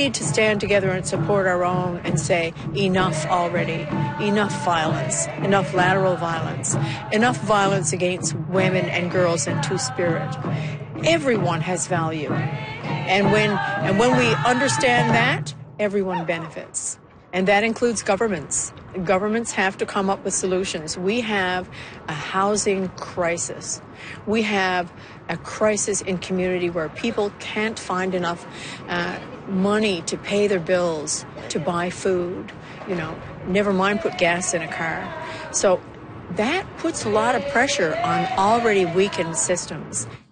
need to stand together and support our own and say, enough already, enough violence, enough lateral violence, enough violence against women and girls and two-spirit. Everyone has value. And when we understand that, everyone benefits. And that includes governments. Governments have to come up with solutions. We have a housing crisis. We have a crisis in community where people can't find enough money to pay their bills, to buy food, never mind put gas in a car. So that puts a lot of pressure on already weakened systems.